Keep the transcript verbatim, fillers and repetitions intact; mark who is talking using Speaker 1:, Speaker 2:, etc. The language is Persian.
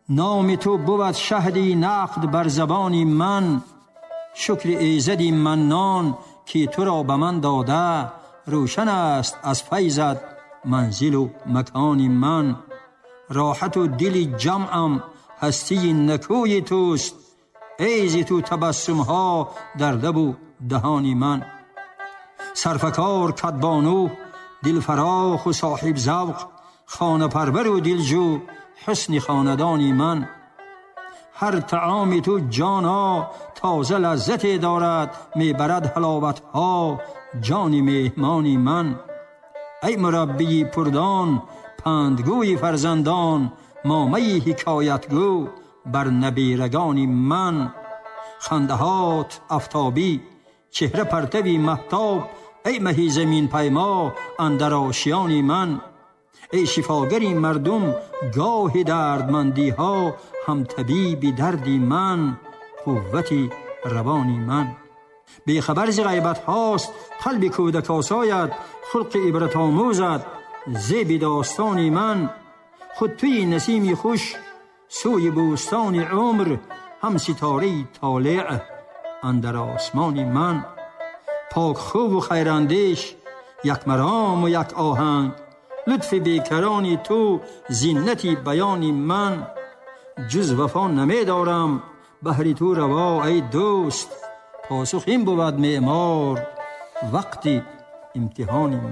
Speaker 1: نام تو بود شهدی نقد بر زبانی من، شکر ایزدی منان که تو را به من داده، روشن است از فیضت منزل و مکان من. راحت و دل جمعم هستی نکوی توست، ایز تو تبسم ها در لب و دهان من. سرفکار کدبانو دل فراخ و صاحب ذوق، خانه پرور و دلجو حسن خاندانی من. هر طعام تو جانا تازه لذت دارد، می برد حلاوت ها جان مهمانی من. ای مربی پردان پندگوی فرزندان، مامه حکایتگو بر نبیرگانی من. خندهات افتابی چهره پرتوی مهتاب، ای مهی زمین پیما اندر آشیانی من. ای شفاگری مردم گاه دردمندی ها، هم طبیب دردی من قوتی روانی من. بی خبر ز غیبت هاست قلب کودک آساید، خلق عبرت آموزد زیب داستانی من. خود توی نسیمی خوش سوی بوستان عمر، هم ستاره طالع اندر آسمانی من. پاک خوب و خیراندیش یک مرام و یک آهنگ، لطف بیکرانی تو زینتی بیانی من. جز وفا نمی دارم بهر تو روا ای دوست، پاسخ این بود معمار وقتی امتحانی من.